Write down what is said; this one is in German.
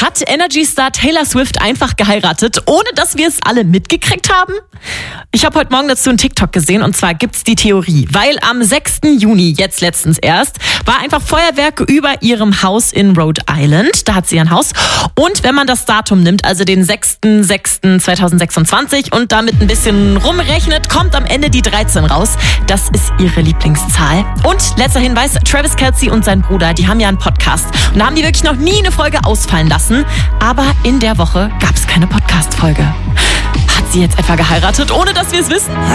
Hat Energy-Star Taylor Swift einfach geheiratet, ohne dass wir es alle mitgekriegt haben? Ich habe heute Morgen dazu einen TikTok gesehen und zwar gibt's die Theorie, weil am 6. Juni, jetzt letztens erst, war einfach Feuerwerk über ihrem Haus in Rhode Island. Da hat sie ein Haus. Und wenn man das Datum nimmt, also den 6.6.2026 und damit ein bisschen rumrechnet, kommt am Ende die 13 raus. Das ist ihre Lieblingszahl. Und letzter Hinweis, Travis Kelce und sein Bruder, die haben ja einen Podcast. Und da haben die wirklich noch nie eine Folge ausfallen lassen. Aber in der Woche gab's keine Podcast-Folge. Hat sie jetzt etwa geheiratet, ohne dass wir es wissen?